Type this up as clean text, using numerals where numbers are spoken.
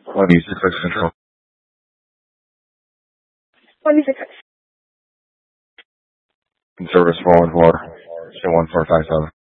186 Central. 186. In service 414. Show 1457.